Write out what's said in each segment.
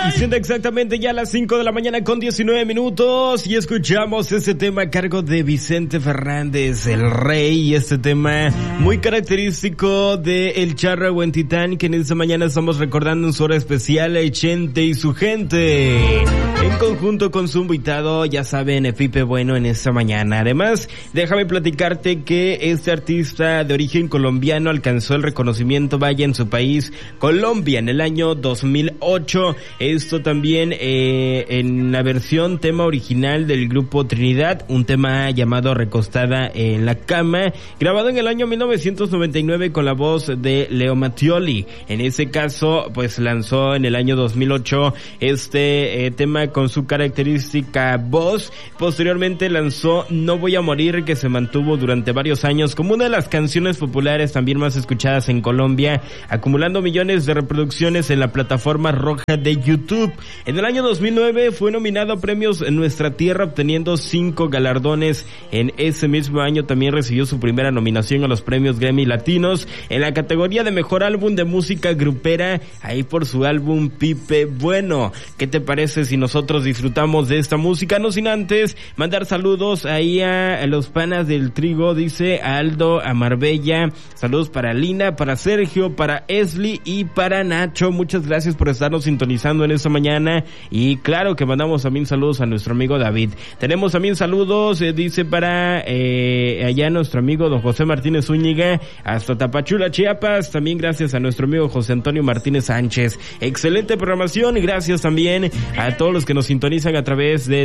Siendo exactamente ya las 5 de la mañana con 19 minutos y escuchamos este tema a cargo de Vicente Fernández, El Rey, y este tema muy característico de El Charra Huentitán, que en esta mañana estamos recordando en su hora especial a Chente y su gente, en conjunto con su invitado, ya saben, Pipe Bueno, en esta mañana. Además, déjame platicarte que este artista de origen colombiano alcanzó el reconocimiento, vaya, en su país, Colombia, en el año 2008. Esto también en la versión tema original del grupo Trinidad, un tema llamado Recostada en la Cama, grabado en el año 1999 con la voz de Leo Mattioli. En ese caso, pues lanzó en el año 2008 este tema con su característica voz. Posteriormente lanzó No Voy a Morir, que se mantuvo durante varios años como una de las canciones populares también más escuchadas en Colombia, acumulando millones de reproducciones en la plataforma roja de YouTube. En el año 2009 fue nominado a premios en Nuestra Tierra, obteniendo 5 galardones. En ese mismo año también recibió su primera nominación a los premios Grammy Latinos en la categoría de Mejor Álbum de Música Grupera, ahí por su álbum Pipe Bueno. ¿Qué te parece si nosotros disfrutamos de esta música? No sin antes mandar saludos ahí a los panas del trigo, dice a Aldo, a Marbella, saludos para Lina, para Sergio, para Esli y para Nacho. Muchas gracias por estarnos sintonizando en esta mañana, y claro que mandamos también saludos a nuestro amigo David. Tenemos también saludos, dice para allá nuestro amigo don José Martínez Zúñiga, hasta Tapachula, Chiapas. También gracias a nuestro amigo José Antonio Martínez Sánchez. Excelente programación, y gracias también a todos los que nos sintonizan a través de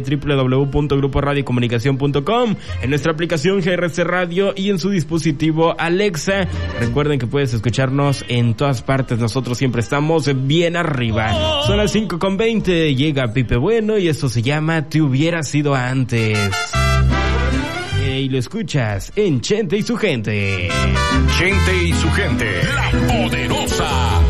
www.gruporadiocomunicacion.com, en nuestra aplicación GRC Radio y en su dispositivo Alexa. Recuerden que puedes escucharnos en todas partes, nosotros siempre estamos bien arriba. Son las 5:20, llega Pipe Bueno y esto se llama Te Hubiera Sido Antes. Y lo escuchas en Chente y su gente. Chente y su gente, La Poderosa.